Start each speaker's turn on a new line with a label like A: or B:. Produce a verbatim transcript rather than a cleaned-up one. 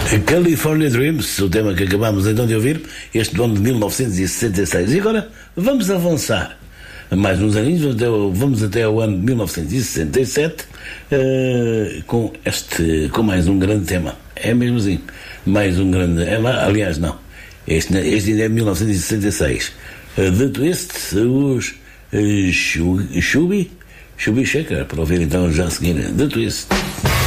A: California Dreams, o tema que acabamos então de ouvir, este do ano de mil novecentos e sessenta e seis. E agora vamos avançar mais uns aninhos, vamos até ao ano de mil novecentos e sessenta e sete, uh, com, este, com mais um grande tema. É mesmo assim, mais um grande. É, aliás, não, este, este ainda é mil novecentos e sessenta e seis. Uh, The Twist, os uh, Chubby, Chubby Checker, para ouvir então já a seguir. The Twist.